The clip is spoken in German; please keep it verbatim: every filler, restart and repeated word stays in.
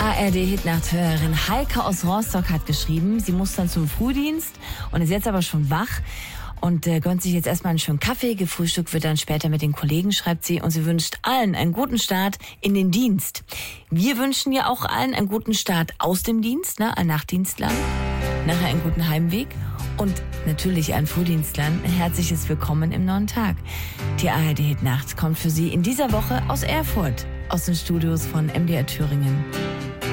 A R D-Hitnacht-Hörerin Heike aus Rostock hat geschrieben, sie muss dann zum Frühdienst und ist jetzt aber schon wach und äh, gönnt sich jetzt erstmal einen schönen Kaffee. Gefrühstückt wird dann später mit den Kollegen, schreibt sie. Und sie wünscht allen einen guten Start in den Dienst. Wir wünschen ja auch allen einen guten Start aus dem Dienst, ne? Ein Nachtdienstler, nachher einen guten Heimweg. Und natürlich an Frühdienstlern ein herzliches Willkommen im neuen Tag. Die A R D-Hitnacht kommt für Sie in dieser Woche aus Erfurt, aus den Studios von M D R Thüringen.